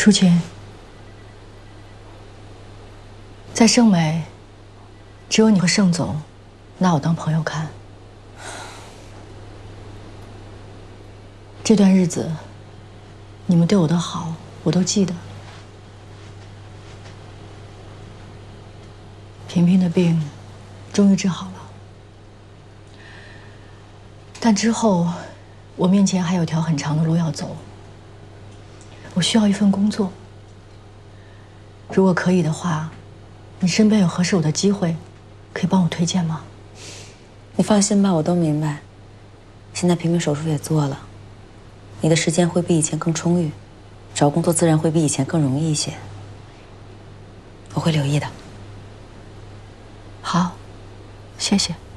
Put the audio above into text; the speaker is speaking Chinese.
淑琴，在盛美，只有你和盛总拿我当朋友看。这段日子，你们对我的好，我都记得。萍萍的病终于治好了，但之后我面前还有条很长的路要走。我需要一份工作，如果可以的话，你身边有合适我的机会，可以帮我推荐吗？ 你放心吧，我都明白。现在萍萍手术也做了，你的时间会比以前更充裕，找工作自然会比以前更容易一些。我会留意的。 好，谢谢。